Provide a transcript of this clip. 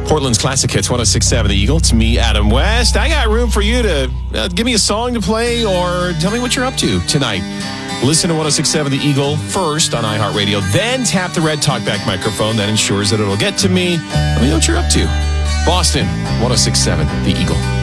Portland's Classic Hits 106.7 The Eagle. It's me, Adam West. I got room for you to give me a song to play or tell me what you're up to tonight. Listen to 106.7 The Eagle first on iHeartRadio, then tap the red talkback microphone. That ensures that it'll get to me. Let me know what you're up to. Boston, 106.7 The Eagle.